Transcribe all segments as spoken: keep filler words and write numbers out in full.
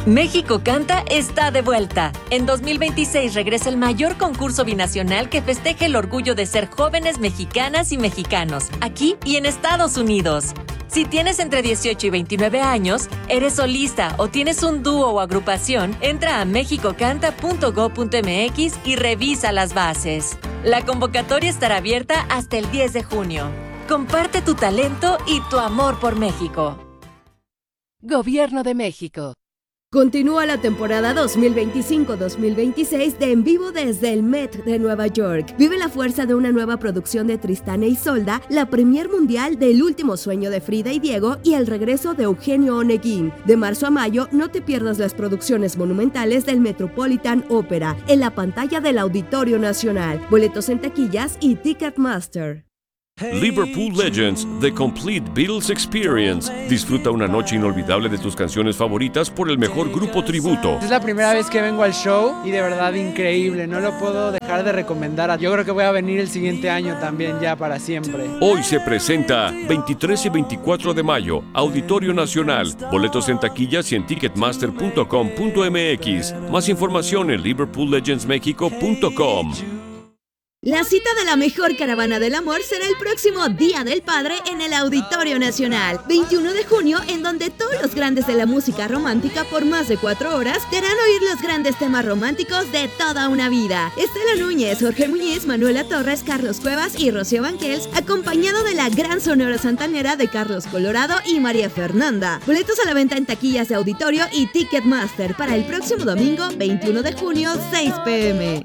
México Canta está de vuelta. En dos mil veintiséis regresa el mayor concurso binacional que festeja el orgullo de ser jóvenes mexicanas y mexicanos, aquí y en Estados Unidos. Si tienes entre dieciocho y veintinueve años, eres solista o tienes un dúo o agrupación, entra a mexico canta punto gob punto mx y revisa las bases. La convocatoria estará abierta hasta el diez de junio. Comparte tu talento y tu amor por México. Gobierno de México. Continúa la temporada dos mil veinticinco dos mil veintiséis de En Vivo desde el Met de Nueva York. Vive la fuerza de una nueva producción de Tristán e Isolda, la premier mundial del Último Sueño de Frida y Diego y el regreso de Eugenio Oneguín. De marzo a mayo, no te pierdas las producciones monumentales del Metropolitan Opera en la pantalla del Auditorio Nacional. Boletos en taquillas y Ticketmaster. Liverpool Legends, The Complete Beatles Experience. Disfruta una noche inolvidable de tus canciones favoritas por el mejor grupo tributo. Es la primera vez que vengo al show y de verdad increíble, no lo puedo dejar de recomendar. Yo creo que voy a venir el siguiente año también ya para siempre. Hoy se presenta veintitrés y veinticuatro de mayo, Auditorio Nacional. Boletos en taquillas y en ticketmaster punto com punto mx. Más información en liverpool legends mexico punto com. La cita de la mejor caravana del amor será el próximo Día del Padre en el Auditorio Nacional, veintiuno de junio, en donde todos los grandes de la música romántica por más de cuatro horas te harán oír los grandes temas románticos de toda una vida. Estela Núñez, Jorge Muñiz, Manuela Torres, Carlos Cuevas y Rocío Banquels, acompañado de la gran sonora santanera de Carlos Colorado y María Fernanda. Boletos a la venta en taquillas de Auditorio y Ticketmaster para el próximo domingo, veintiuno de junio, seis pe eme.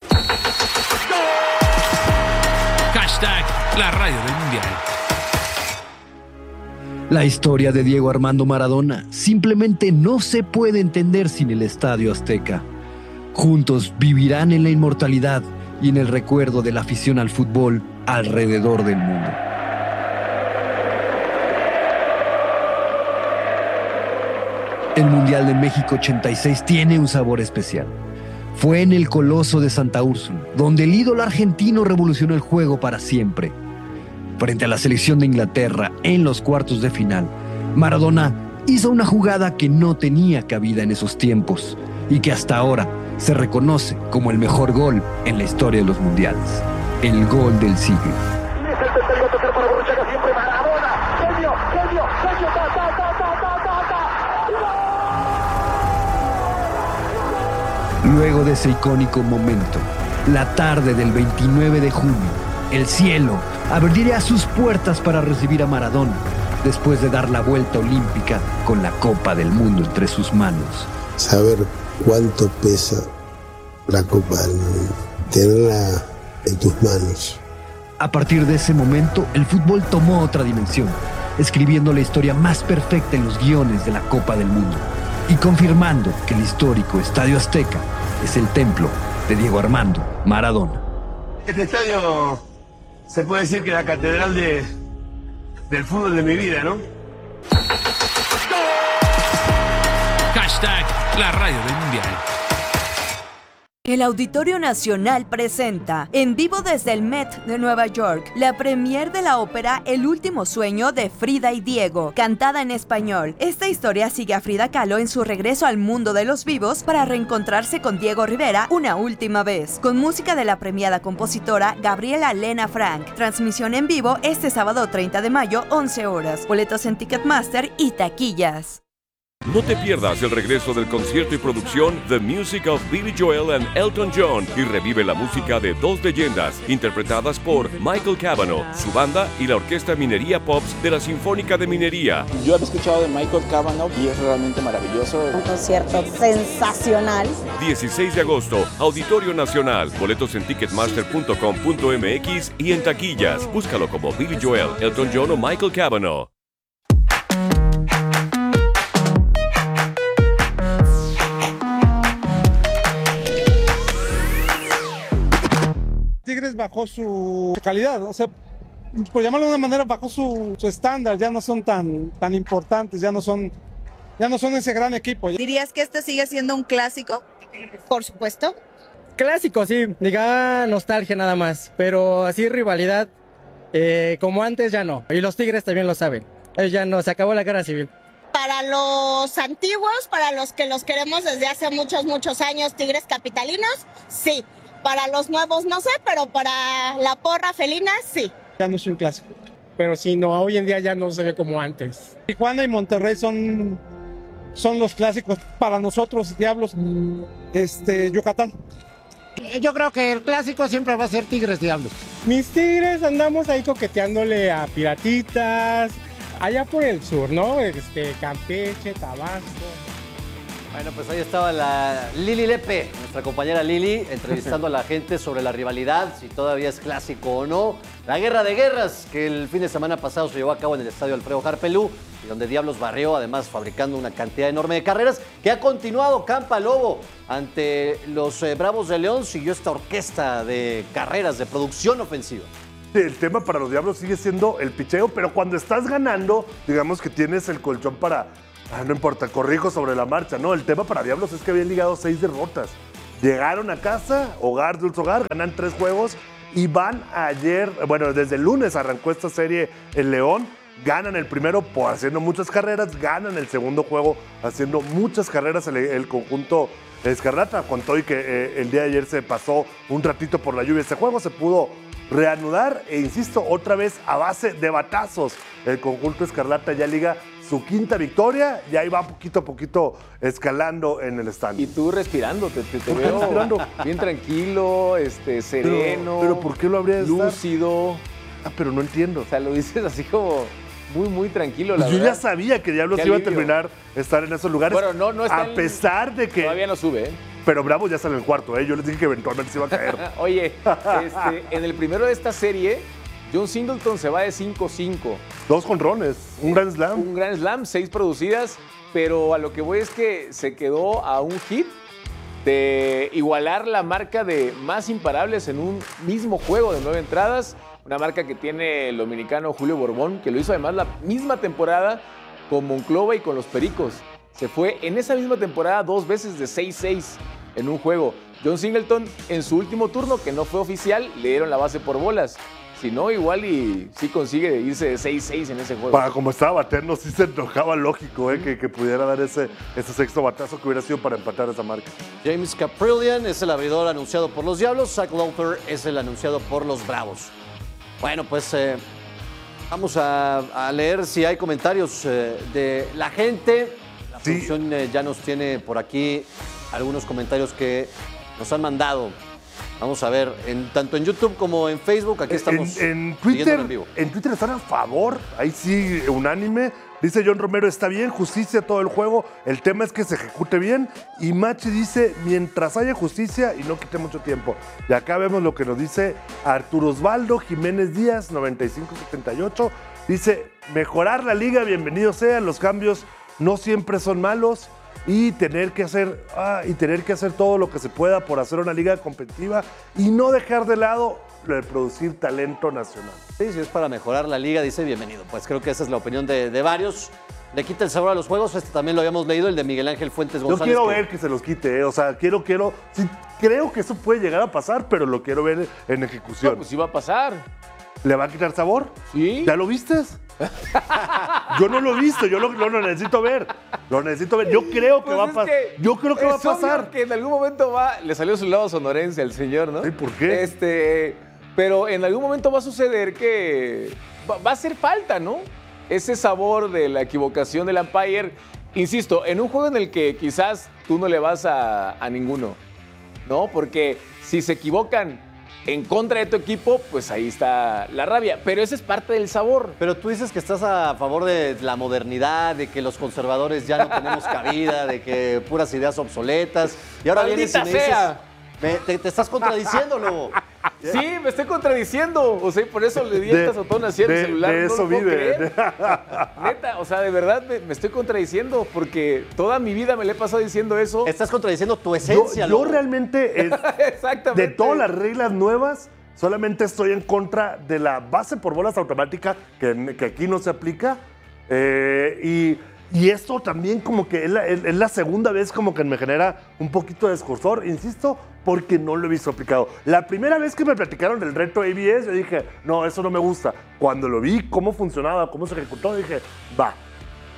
Hashtag la radio del mundial. La historia de Diego Armando Maradona simplemente no se puede entender sin el Estadio Azteca. Juntos vivirán en la inmortalidad y en el recuerdo de la afición al fútbol alrededor del mundo. El Mundial de México ochenta y seis tiene un sabor especial. Fue en el Coloso de Santa Úrsula, donde el ídolo argentino revolucionó el juego para siempre. Frente a la selección de Inglaterra en los cuartos de final, Maradona hizo una jugada que no tenía cabida en esos tiempos y que hasta ahora se reconoce como el mejor gol en la historia de los mundiales. El gol del siglo. Luego de ese icónico momento, la tarde del veintinueve de junio, el cielo abriría sus puertas para recibir a Maradona, después de dar la vuelta olímpica con la Copa del Mundo entre sus manos. Saber cuánto pesa la Copa del Mundo, tenerla en tus manos. A partir de ese momento, el fútbol tomó otra dimensión, escribiendo la historia más perfecta en los guiones de la Copa del Mundo y confirmando que el histórico Estadio Azteca es el templo de Diego Armando Maradona. Este estadio se puede decir que es la catedral de, del fútbol de mi vida, ¿no? Hashtag la radio del mundial. El Auditorio Nacional presenta, en vivo desde el Met de Nueva York, la premier de la ópera El Último Sueño de Frida y Diego, cantada en español. Esta historia sigue a Frida Kahlo en su regreso al mundo de los vivos para reencontrarse con Diego Rivera una última vez, con música de la premiada compositora Gabriela Lena Frank. Transmisión en vivo este sábado treinta de mayo, once horas. Boletos en Ticketmaster y taquillas. No te pierdas el regreso del concierto y producción The Music of Billy Joel and Elton John y revive la música de dos leyendas interpretadas por Michael Cavanaugh, su banda y la Orquesta Minería Pops de la Sinfónica de Minería. Yo había escuchado de Michael Cavanaugh y es realmente maravilloso. Un concierto sensacional. dieciséis de agosto, Auditorio Nacional. Boletos en ticketmaster punto com punto mx y en taquillas. Búscalo como Billy Joel, Elton John o Michael Cavanaugh. Tigres bajó su calidad, o sea, por llamarlo de una manera, bajó su, su estándar, ya no son tan, tan importantes, ya no son, ya no son ese gran equipo. ¿Dirías que este sigue siendo un clásico? Por supuesto. Clásico, sí, diga nostalgia nada más, pero así rivalidad, eh, como antes ya no, y los Tigres también lo saben, eh, ya no, se acabó la guerra civil. Para para los antiguos, para los que los queremos desde hace muchos, muchos años, Tigres Capitalinos, sí. Para los nuevos no sé, pero para la porra felina, sí. Ya no es un clásico. Pero sí, no, hoy en día ya no se ve como antes. Tijuana y Monterrey son, son los clásicos para nosotros, Diablos, este, Yucatán. Yo creo que el clásico siempre va a ser Tigres Diablos. Mis Tigres andamos ahí coqueteándole a Piratitas, allá por el sur, ¿no? Este, Campeche, Tabasco. Bueno, pues ahí estaba la Lili Lepe, nuestra compañera Lili, entrevistando a la gente sobre la rivalidad, si todavía es clásico o no. La guerra de guerras que el fin de semana pasado se llevó a cabo en el estadio Alfredo Harpelú, y donde Diablos barrió, además fabricando una cantidad enorme de carreras, que ha continuado Campa Lobo ante los eh, Bravos de León. Siguió esta orquesta de carreras, de producción ofensiva. El tema para los Diablos sigue siendo el picheo, pero cuando estás ganando, digamos que tienes el colchón para... Ah, no importa, corrijo sobre la marcha. No, el tema para Diablos es que habían ligado seis derrotas. Llegaron a casa, hogar, dulce hogar, ganan tres juegos y van ayer, bueno, desde el lunes arrancó esta serie en León. Ganan el primero por haciendo muchas carreras, ganan el segundo juego haciendo muchas carreras el, el conjunto Escarlata. Con todo y que eh, el día de ayer se pasó un ratito por la lluvia. Este juego se pudo reanudar e insisto, otra vez a base de batazos. El conjunto Escarlata ya liga su quinta victoria y ahí va poquito a poquito escalando en el stand. Y tú respirando, te, te, te veo respirando? Bien tranquilo, este, sereno. Pero, pero ¿por qué lo habría de lúcido. Estar? Ah, pero no entiendo. O sea, lo dices así como muy, muy tranquilo, la pues yo verdad. ya sabía que Diablos iba a terminar estar en esos lugares. Bueno, no, no está a pesar de que... Todavía no sube, ¿eh? Pero Bravo ya sale en el cuarto, ¿eh? Yo les dije que eventualmente se iba a caer. Oye, este, en el primero de esta serie, John Singleton se va de cinco cinco. Dos jonrones, un Grand Slam. Un Grand Slam, seis producidas, pero a lo que voy es que se quedó a un hit de igualar la marca de más imparables en un mismo juego de nueve entradas, una marca que tiene el dominicano Julio Borbón, que lo hizo además la misma temporada con Monclova y con los Pericos. Se fue en esa misma temporada dos veces de seis seis en un juego. John Singleton, en su último turno, que no fue oficial, le dieron la base por bolas. Si no, igual y sí consigue irse de seis seis en ese juego. Para como estaba baterno, sí se enojaba lógico eh, que, que pudiera dar ese, ese sexto batazo que hubiera sido para empatar esa marca. James Caprillion es el abridor anunciado por los Diablos. Zach Lowther es el anunciado por los Bravos. Bueno, pues eh, vamos a, a leer si hay comentarios eh, de la gente. La sí. producción eh, ya nos tiene por aquí algunos comentarios que nos han mandado. Vamos a ver, en, tanto en YouTube como en Facebook, aquí estamos en, en Twitter, en vivo. En Twitter están a favor, ahí sí, unánime. Dice John Romero, está bien, justicia todo el juego, el tema es que se ejecute bien. Y Machi dice, mientras haya justicia y no quite mucho tiempo. Y acá vemos lo que nos dice Arturo Osvaldo Jiménez Díaz, noventa y cinco setenta y ocho. Dice, mejorar la liga, bienvenido sea, los cambios no siempre son malos. Y tener que hacer ah, y tener que hacer todo lo que se pueda por hacer una liga competitiva y no dejar de lado lo de producir talento nacional. Sí, si es para mejorar la liga, dice bienvenido. Pues creo que esa es la opinión de, de varios. Le quita el sabor a los juegos. Este también lo habíamos leído, el de Miguel Ángel Fuentes González. Yo quiero que... ver que se los quite, ¿eh? O sea, quiero, quiero. Sí, creo que eso puede llegar a pasar, pero lo quiero ver en ejecución. No, pues sí va a pasar. ¿Le va a quitar sabor? Sí. ¿Ya lo vistes? Yo no lo he visto, yo lo, lo, lo necesito ver. Lo necesito ver. Yo creo que pues va a pasar. Yo creo que va a pasar. Que en algún momento va. Le salió su lado sonorense al señor, ¿no? ¿Y por qué? Este. Pero en algún momento va a suceder que va, va a hacer falta, ¿no? Ese sabor de la equivocación del umpire. Insisto, en un juego en el que quizás tú no le vas a, a ninguno, ¿no? Porque si se equivocan en contra de tu equipo, pues ahí está la rabia. Pero ese es parte del sabor. Pero tú dices que estás a favor de la modernidad, de que los conservadores ya no tenemos cabida, de que puras ideas obsoletas. Y ahora vienes y me dices, me, te, te estás contradiciendo, Lobo. Sí, me estoy contradiciendo. O sea, por eso le di esta sotona así al celular. De eso no lo vive. Neta, o sea, de verdad me, me estoy contradiciendo porque toda mi vida me le he pasado diciendo eso. Estás contradiciendo tu esencia, Yo, yo realmente, es, Exactamente. de todas las reglas nuevas, solamente estoy en contra de la base por bolas automática, que, que aquí no se aplica. Eh, y... Y esto también como que es la, es la segunda vez como que me genera un poquito de escozor, insisto, porque no lo he visto aplicado. La primera vez que me platicaron del reto A B S, yo dije, no, eso no me gusta. Cuando lo vi, cómo funcionaba, cómo se ejecutó, dije, va.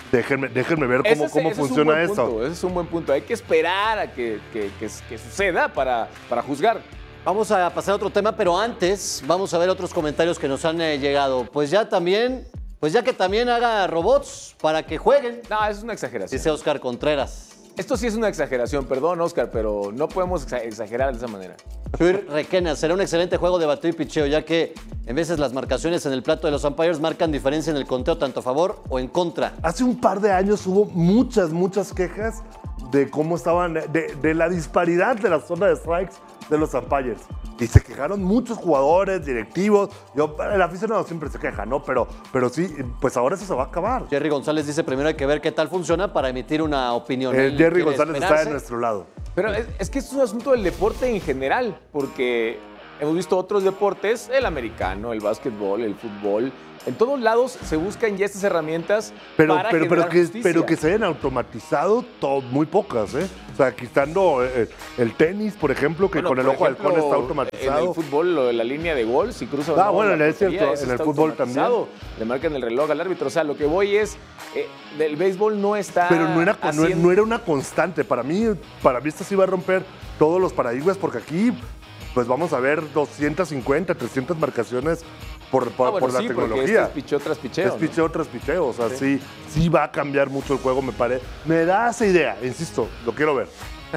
Déjenme, déjenme ver cómo, Ese, cómo ese funciona es un buen esto. punto, ese es un buen punto. Hay que esperar a que, que, que, que suceda para, para juzgar. Vamos a pasar a otro tema, pero antes vamos a ver otros comentarios que nos han eh, llegado. Pues ya también, pues ya que también haga robots para que jueguen. No, eso es una exageración. Dice Oscar Contreras. Esto sí es una exageración, perdón, Oscar, pero no podemos exagerar de esa manera. Chuy Requena, será un excelente juego de bateo y picheo, ya que en veces las marcaciones en el plato de los umpires marcan diferencia en el conteo tanto a favor o en contra. Hace un par de años hubo muchas, muchas quejas de cómo estaban, de, de la disparidad de la zona de strikes de los umpires. Y se quejaron muchos jugadores, directivos. Yo, el aficionado siempre se queja, ¿no? Pero, pero sí, pues ahora eso se va a acabar. Jerry González dice, primero hay que ver qué tal funciona para emitir una opinión. Eh, Él Jerry quiere González esperarse. está de nuestro lado. Pero es, es que esto es un asunto del deporte en general, porque hemos visto otros deportes, el americano, el básquetbol, el fútbol. En todos lados se buscan ya estas herramientas Pero, para pero, pero, generar que, justicia. pero que se hayan automatizado to- muy pocas, ¿eh? O sea, quitando eh, el tenis, por ejemplo, que Bueno, con el por ojo de ejemplo, halcón está En automatizado. el fútbol, lo de la línea de gol, si cruza o Ah, no bueno, la es cierto, portería, eso en el está fútbol automatizado. Le marcan el reloj al árbitro. O sea, lo que voy es, eh, del béisbol no está Pero no era, no, haciendo- no era una constante. Para mí, para mí esto sí va a romper todos los paradigmas, porque aquí pues vamos a ver doscientas cincuenta, trescientas marcaciones por, por, Ah, bueno, por la sí, porque tecnología. este es picheo tras picheo, Es ¿no? picheo tras picheo. O sea, Sí. sí. sí, va a cambiar mucho el juego, me parece. Me da esa idea, insisto, lo quiero ver.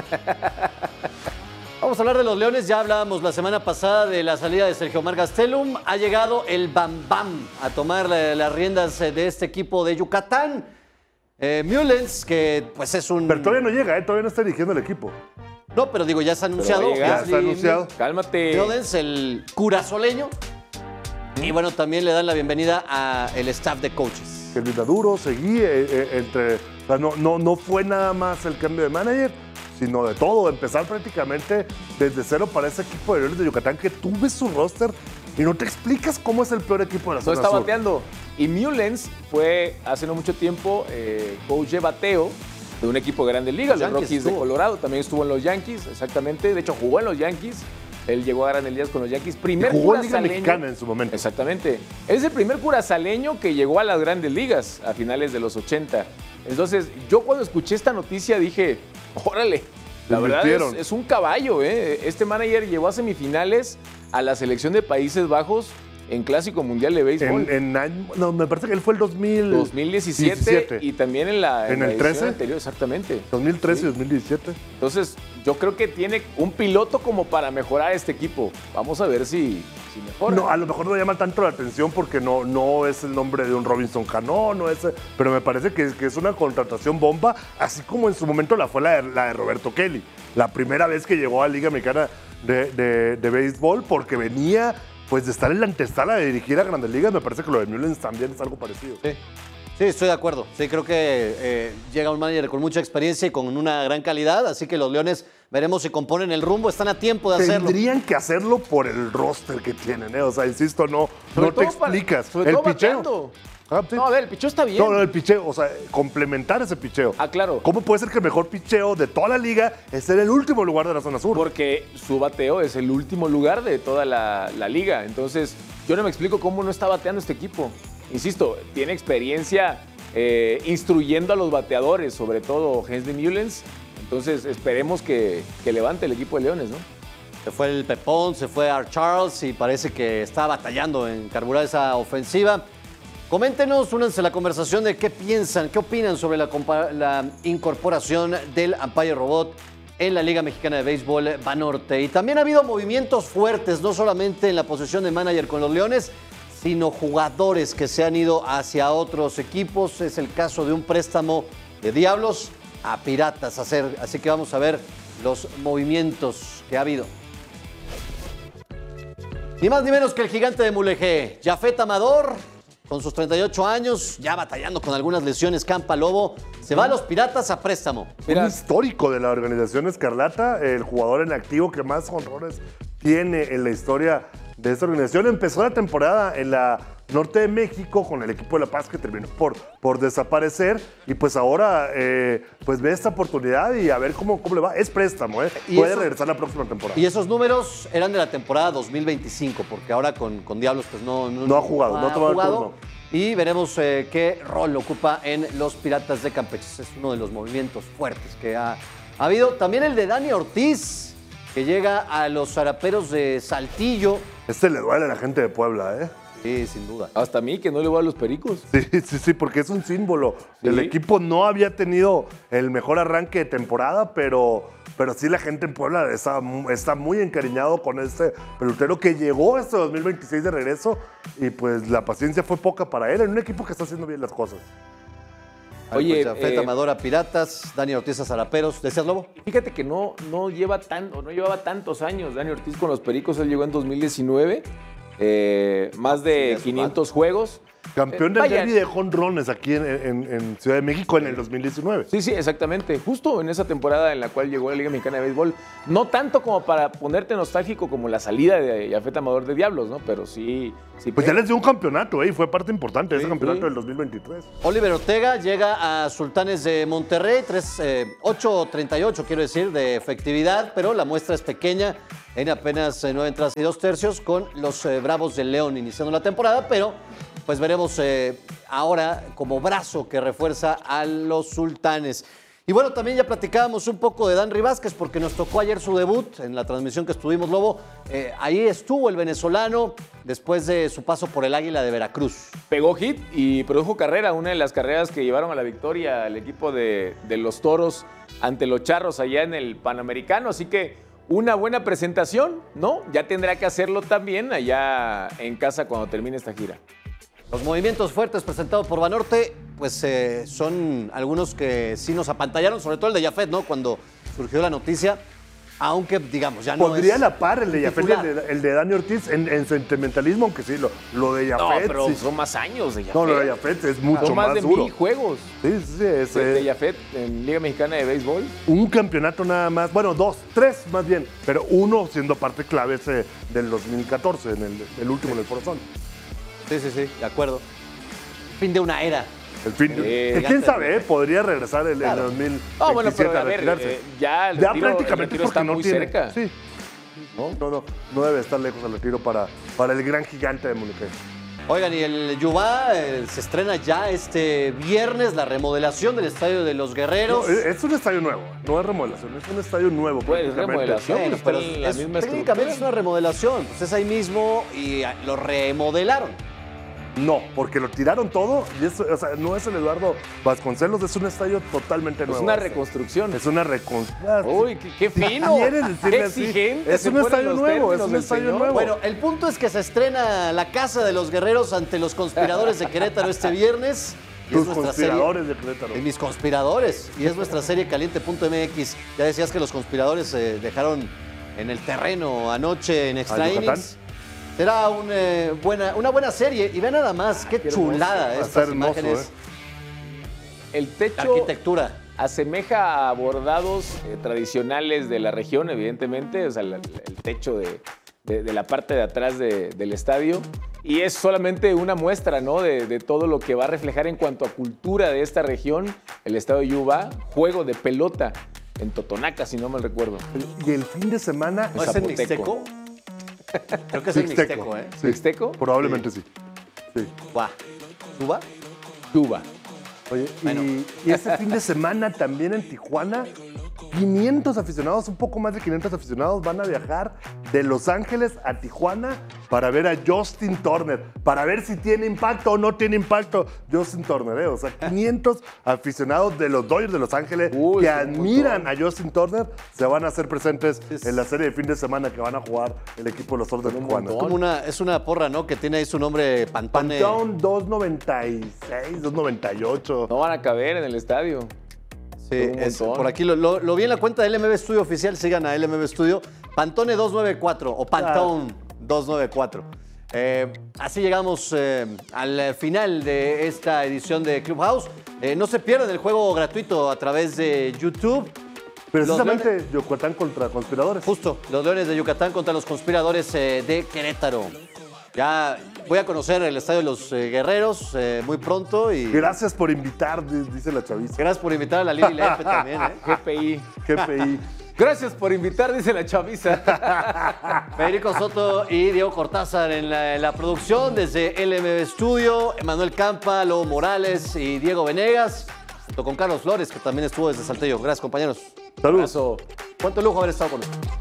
Vamos a hablar de los Leones. Ya hablábamos la semana pasada de la salida de Sergio Omar Gastelum. Ha llegado el Bam Bam a tomar eh, las riendas eh, de este equipo de Yucatán. Eh, Mullens, que pues es un... Pero todavía no llega, ¿eh? Todavía no está dirigiendo el equipo. No, pero digo, ya se ha Pero anunciado. va a llegar. Ya está anunciado. Cálmate. Mullens, el curazoleño. Y bueno, también le dan la bienvenida al staff de coaches. Que Luis Maduro seguía eh, eh, entre... O sea, no, no, no fue nada más el cambio de manager, sino de todo. Empezar prácticamente desde cero para ese equipo de Leones de Yucatán que tú ves su roster y no te explicas cómo es el peor equipo de la No zona está sur. bateando. Y Mullens fue hace no mucho tiempo eh, coach de bateo de un equipo de Grandes Ligas, los Yankees Rockies de estuvo. Colorado. También estuvo en los Yankees, exactamente. De hecho, jugó en los Yankees. Él llegó a Grandes Ligas con los Yankees. Primer Jugó en Liga curazaleño- Mexicana en su momento. Exactamente. Él es el primer curazaleño que llegó a las Grandes Ligas a finales de los ochenta. Entonces, yo cuando escuché esta noticia dije, órale, la Le verdad es, invirtieron. es un caballo, ¿eh? Este manager llegó a semifinales a la selección de Países Bajos en Clásico Mundial de Béisbol. En, en año- no, me parece que él fue el dos mil dos mil diecisiete y también en la, ¿En la el edición trece? anterior, exactamente. dos mil trece Sí. y dos mil diecisiete. Entonces, yo creo que tiene un piloto como para mejorar este equipo. Vamos a ver si, si mejora. No, a lo mejor no llama tanto la atención porque no, no es el nombre de un Robinson Cano, no es, pero me parece que, que es una contratación bomba, así como en su momento la fue la de, la de Roberto Kelly, la primera vez que llegó a la Liga Mexicana de, de, de Béisbol, porque venía pues de estar en la antesala de dirigir a Grandes Ligas. Me parece que lo de Mullens también es algo parecido. Sí. Sí, estoy de acuerdo. Sí, creo que eh, llega un manager con mucha experiencia y con una gran calidad, así que los Leones veremos si componen el rumbo. Están a tiempo de hacerlo. Tendrían que hacerlo por el roster que tienen, ¿eh? O sea, insisto, no, Sobre no te todo para- explicas. sobre el todo picheo. bateando. Ah, sí. No, a ver, el picheo está bien. No, no, el picheo, o sea, complementar ese picheo. Ah, claro. ¿Cómo puede ser que el mejor picheo de toda la liga esté en el último lugar de la zona sur? Porque su bateo es el último lugar de toda la, la liga. Entonces, yo no me explico cómo no está bateando este equipo. Insisto, tiene experiencia eh, instruyendo a los bateadores, sobre todo Hensley Mullens. Entonces, esperemos que, que levante el equipo de Leones, ¿no? Se fue el Pepón, se fue Art Charles y parece que está batallando en carburar esa ofensiva. Coméntenos, únanse a la conversación de qué piensan, qué opinan sobre la, compa- la incorporación del Umpire Robot en la Liga Mexicana de Béisbol Banorte. Y también ha habido movimientos fuertes, no solamente en la posición de manager con los Leones, sino jugadores que se han ido hacia otros equipos. Es el caso de un préstamo de Diablos a Piratas. Hacer- Así que vamos a ver los movimientos que ha habido. Ni más ni menos que el gigante de Mulegé, Jafet Amador, con sus treinta y ocho años, ya batallando con algunas lesiones, Campa Lobo, se va a los Piratas a préstamo. Un histórico de la organización Escarlata, el jugador en activo que más honrores tiene en la historia de esta organización. Empezó la temporada en la norte de México con el equipo de La Paz, que terminó por, por desaparecer, y pues ahora eh, pues ve esta oportunidad y a ver cómo, cómo le va. Es préstamo, ¿eh? Y Puede eso- regresar la próxima temporada. Y esos números eran de la temporada dos mil veinticinco, porque ahora con, con Diablos pues no, No ha jugado, no ha tomado el turno. Y veremos eh, qué rol ocupa en los Piratas de Campeche. Es uno de los movimientos fuertes que ha, ha habido. También el de Dani Ortiz, que llega a los Zaraperos de Saltillo. Este le duele a la gente de Puebla, ¿eh? Sí, sin duda. Hasta a mí, que no le voy a los Pericos. Sí, sí, sí, porque es un símbolo. Sí. El equipo no había tenido el mejor arranque de temporada, pero, pero sí la gente en Puebla está, está muy encariñado con este pelotero que llegó este dos mil veintiséis de regreso y pues la paciencia fue poca para él en un equipo que está haciendo bien las cosas. Oye, pues Jafet eh, Amador a Piratas, Dani Ortiz a Zaraperos. ¿Decías, Lobo? Fíjate que no, no, lleva tanto, no llevaba tantos años Dani Ortiz con los Pericos. Él llegó en dos mil diecinueve. Eh, más de sí, quinientos juegos. Campeón eh, del derbi de jonrones aquí en, en, en Ciudad de México en el dos mil diecinueve. Sí, sí, exactamente. Justo en esa temporada en la cual llegó a la Liga Mexicana de Béisbol. No tanto como para ponerte nostálgico como la salida de Jafet Amador de Diablos, ¿no? Pero sí. sí pues ya les dio un campeonato, ¿eh? Y fue parte importante de sí, ese campeonato sí. del dos mil veintitrés. Oliver Ortega llega a Sultanes de Monterrey, ocho treinta y ocho, quiero decir, de efectividad, pero la muestra es pequeña. En apenas nueve entradas y dos tercios con los eh, Bravos del León iniciando la temporada, pero pues veremos eh, ahora como brazo que refuerza a los Sultanes. Y bueno, también ya platicábamos un poco de Danry Vázquez porque nos tocó ayer su debut en la transmisión que estuvimos, Lobo. Eh, ahí estuvo el venezolano después de su paso por el Águila de Veracruz. Pegó hit y produjo carrera, una de las carreras que llevaron a la victoria al equipo de, de los Toros ante los Charros allá en el Panamericano, así que una buena presentación, ¿no? Ya tendrá que hacerlo también allá en casa cuando termine esta gira. Los movimientos fuertes presentados por Banorte, pues eh, son algunos que sí nos apantallaron, sobre todo el de Jafet, ¿no? Cuando surgió la noticia, aunque, digamos, ya no Podría es la par el de Jafet y el de, el de Dani Ortiz en, en sentimentalismo, aunque sí, lo, lo de Jafet... No, pero sí. son más años de Jafet. No, lo de Jafet es mucho son más, más de duro. mil juegos. Sí, sí, sí. Es, de, de Jafet en Liga Mexicana de Béisbol. Un campeonato nada más, bueno, dos, tres más bien, pero uno siendo parte clave ese del dos mil catorce, en el, el último en el Forzón. Sí, sí, sí, de acuerdo. Fin de una era. El fin de... Eh, ¿Quién sabe? Eh? Podría regresar el, claro. el dos mil veintisiete oh, bueno, pero a, a ver, retirarse. Eh, ya el ya retiro, prácticamente el retiro está no muy tiene, cerca. Sí. ¿No? No, no, no debe estar lejos el retiro para, para el gran gigante de Munique. Oigan, y el Yubá eh, se estrena ya este viernes, la remodelación del Estadio de los Guerreros. No, es un estadio nuevo, no es remodelación, es un estadio nuevo. Pues es remodelación, bueno, pero es, la misma técnicamente es una remodelación, pues es ahí mismo y lo remodelaron. No, porque lo tiraron todo y eso, o sea, no es el Eduardo Vasconcelos, es un estadio totalmente nuevo. Es una reconstrucción. Es una reconstrucción. Uy, qué, qué fino. Si qué exigente. Es un estadio nuevo, es un estadio nuevo. Bueno, el punto es que se estrena la Casa de los Guerreros ante los conspiradores de Querétaro este viernes. Y Tus conspiradores serie, de Querétaro. Y mis conspiradores. Y es nuestra serie caliente punto m x. Ya decías que los conspiradores se dejaron en el terreno anoche en Extra Innings. Será un, eh, buena, una buena serie. Y ve nada más, qué, qué chulada hermoso, estas hermoso, imágenes. Eh. El techo arquitectura asemeja a bordados eh, tradicionales de la región, evidentemente. O sea, el, el techo de, de, de la parte de atrás de, del estadio. Y es solamente una muestra, ¿no? De, de todo lo que va a reflejar en cuanto a cultura de esta región. El estadio Yubá, juego de pelota en Totonaca, si no mal recuerdo. Y el fin de semana... ¿No es en Mixteco? Creo que es el Mixteco, ¿eh? Sí. ¿Mixteco? Probablemente sí. sí. ¿Cuba? ¿Cuba? Cuba. Oye, bueno. y, y este fin de semana también en Tijuana, quinientos aficionados, un poco más de quinientos aficionados van a viajar de Los Ángeles a Tijuana para ver a Justin Turner, para ver si tiene impacto o no tiene impacto Justin Turner, ¿eh? O sea, quinientos aficionados de los Dodgers de Los Ángeles Uy, que admiran a Justin Turner se van a hacer presentes es... en la serie de fin de semana que van a jugar el equipo de los Toros de Tijuana. Es como una, es una porra, ¿no? Que tiene ahí su nombre, Pantone. Pantone dos noventa y seis, dos noventa y ocho. No van a caber en el estadio. Sí, es, por aquí lo, lo, lo vi en la cuenta del L M B Studio oficial, sigan a L M B Studio, Pantone doscientos noventa y cuatro o Pantone doscientos noventa y cuatro. Eh, así llegamos eh, al final de esta edición de Clubhouse. Eh, no se pierdan el juego gratuito a través de YouTube. Precisamente Leones, Yucatán contra conspiradores. Justo, los Leones de Yucatán contra los conspiradores eh, de Querétaro. Ya voy a conocer el Estadio de los eh, Guerreros eh, muy pronto. Y... Gracias por invitar, dice la chaviza. Gracias por invitar a la Lili Lepe también. ¿eh? G P I. G P I. Gracias por invitar, dice la chaviza. Federico Soto y Diego Cortázar en la, en la producción desde L M B Studio, Emanuel Campa, Lobo Morales y Diego Venegas, junto con Carlos Flores, que también estuvo desde Saltillo. Gracias, compañeros. Saludos. Cuánto lujo haber estado con nosotros.